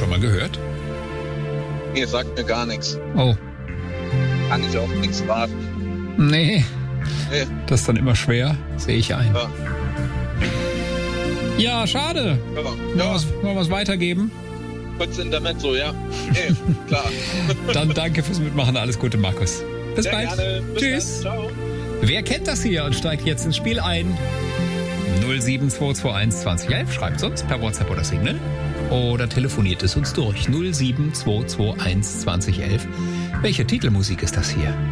Schon mal gehört? Nee, sagt mir gar nichts. Oh. Kann ich auch nichts raten. Nee. Nee. Das ist dann immer schwer. Sehe ich ein. Ja. Ja, schade. Ja. Wollen wir es weitergeben? Kurz Intermezzo, ja. Nee, klar. Dann danke fürs Mitmachen. Alles Gute, Markus. Bis Sehr bald. gerne. Bis Tschüss. dann. Ciao. Wer kennt das hier und steigt jetzt ins Spiel ein? 07221 2011. Schreibt uns per WhatsApp oder Signal. Oder telefoniert es uns durch. 07221 2011. Welche Titelmusik ist das hier?